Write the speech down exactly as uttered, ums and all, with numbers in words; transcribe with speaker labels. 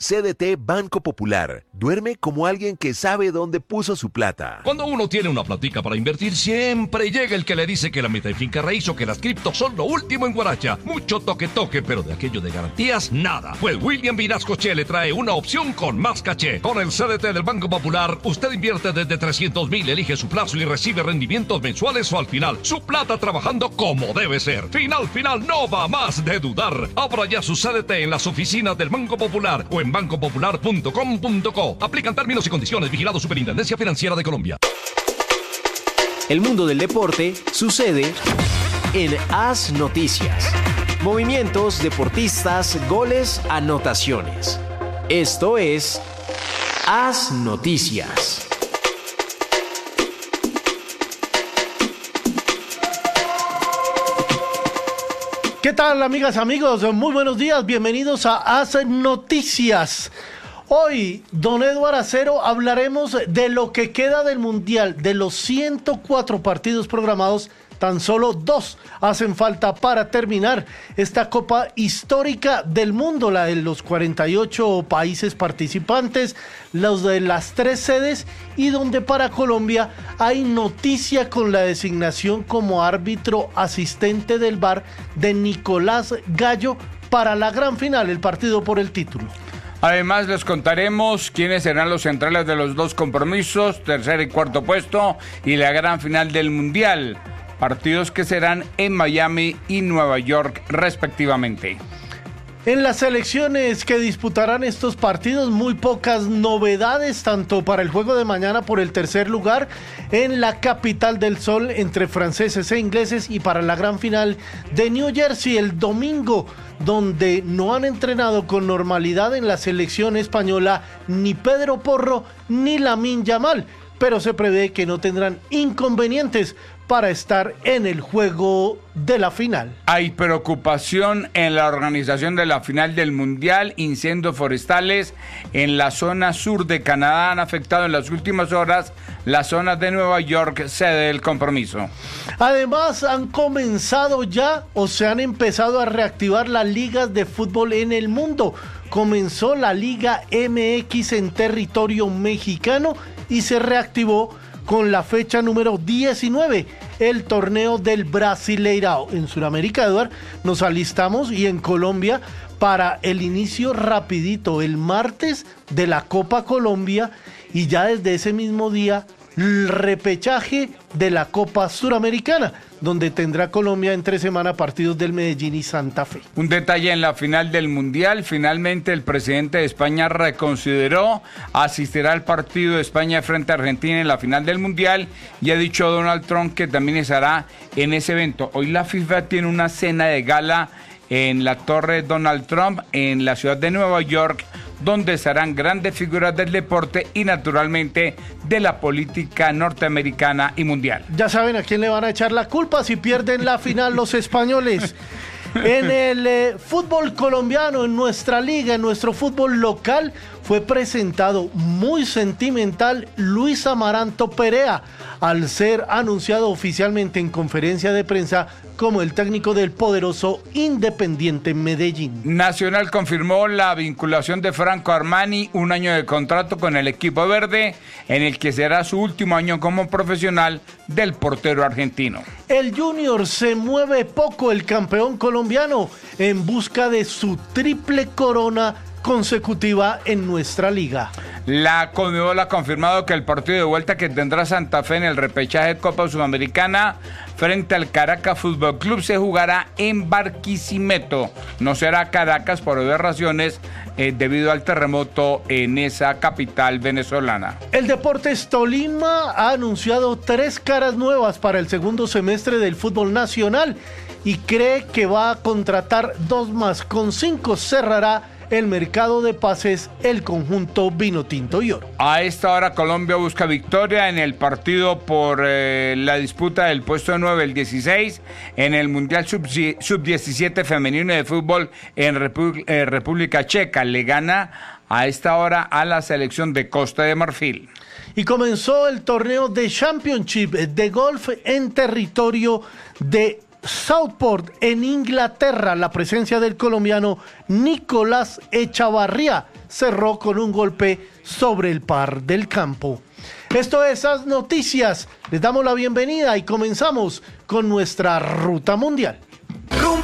Speaker 1: C D T Banco Popular. Duerme como alguien que sabe dónde puso su plata.
Speaker 2: Cuando uno tiene una platica para invertir, siempre llega el que le dice que la meta de finca raíz o que las criptos son lo último en guaracha. Mucho toque toque, pero de aquello de garantías, nada. Pues William Vinascoche le trae una opción con más caché. Con el C D T del Banco Popular, usted invierte desde trescientos mil, elige su plazo y recibe rendimientos mensuales o al final. Su plata trabajando como debe ser. Final, final, no va más de dudar. Abra ya su C D T en las oficinas del Banco Popular o en banco popular punto com punto co. Aplican términos y condiciones. Vigilado Superintendencia Financiera de Colombia.
Speaker 3: El mundo del deporte sucede en Haz Noticias. Movimientos, deportistas, goles, anotaciones. Esto es Haz Noticias.
Speaker 4: ¿Qué tal, amigas, amigos? Muy buenos días, bienvenidos a Haz Noticias. Hoy, don Eduardo Acero, hablaremos de lo que queda del Mundial. De los ciento cuatro partidos programados, tan solo dos hacen falta para terminar esta Copa Histórica del Mundo, la de los cuarenta y ocho países participantes, los de las tres sedes, y donde para Colombia hay noticia con la designación como árbitro asistente del V A R de Nicolás Gallo para la gran final, el partido por el título.
Speaker 5: Además, les contaremos quiénes serán los centrales de los dos compromisos, tercer y cuarto puesto, y la gran final del Mundial. Partidos que serán en Miami y Nueva York, respectivamente.
Speaker 4: En las selecciones que disputarán estos partidos, muy pocas novedades, tanto para el juego de mañana por el tercer lugar en la capital del sol entre franceses e ingleses, y para la gran final de New Jersey el domingo, donde no han entrenado con normalidad en la selección española ni Pedro Porro ni Lamine Yamal, pero se prevé que no tendrán inconvenientes para estar en el juego de la final.
Speaker 5: Hay preocupación en la organización de la final del Mundial. Incendios forestales en la zona sur de Canadá han afectado en las últimas horas las zonas de Nueva York, sede del compromiso.
Speaker 4: Además, han comenzado ya o se han empezado a reactivar las ligas de fútbol en el mundo. Comenzó la Liga M X en territorio mexicano y se reactivó con la fecha número diecinueve, el torneo del Brasileirao. En Sudamérica, Eduardo, nos alistamos, y en Colombia para el inicio rapidito el martes de la Copa Colombia, y ya desde ese mismo día el repechaje de la Copa Suramericana, donde tendrá Colombia entre semana partidos del Medellín y Santa Fe.
Speaker 5: Un detalle en la final del Mundial: finalmente el presidente de España reconsideró asistir al partido de España frente a Argentina en la final del Mundial, y ha dicho Donald Trump que también estará en ese evento. Hoy la FIFA tiene una cena de gala en la Torre Donald Trump en la ciudad de Nueva York, donde estarán grandes figuras del deporte y naturalmente de la política norteamericana y mundial.
Speaker 4: Ya saben a quién le van a echar la culpa si pierden la final los españoles. En el eh, fútbol colombiano, en nuestra liga, en nuestro fútbol local, fue presentado muy sentimental Luis Amaranto Perea, al ser anunciado oficialmente en conferencia de prensa como el técnico del poderoso Independiente Medellín.
Speaker 5: Nacional confirmó la vinculación de Franco Armani, un año de contrato con el equipo verde, en el que será su último año como profesional del portero argentino.
Speaker 4: El Junior se mueve poco, el campeón colombiano, en busca de su triple corona consecutiva en nuestra liga.
Speaker 5: La Conmebol ha confirmado que el partido de vuelta que tendrá Santa Fe en el repechaje de Copa Sudamericana frente al Caracas Fútbol Club se jugará en Barquisimeto. No será Caracas por obvias razones eh, debido al terremoto en esa capital venezolana.
Speaker 4: El Deportes Tolima ha anunciado tres caras nuevas para el segundo semestre del fútbol nacional y cree que va a contratar dos más. Con cinco cerrará el mercado de pases el conjunto Vinotinto y Oro.
Speaker 5: A esta hora Colombia busca victoria en el partido por eh, la disputa del puesto nueve, el dieciséis, en el Mundial sub diecisiete femenino de fútbol en Repu eh, República Checa. Le gana a esta hora a la selección de Costa de Marfil.
Speaker 4: Y comenzó el torneo de Championship de golf en territorio de Southport, en Inglaterra, la presencia del colombiano Nicolás Echavarría cerró con un golpe sobre el par del campo. Esto es As Noticias. Les damos la bienvenida y comenzamos con nuestra ruta mundial.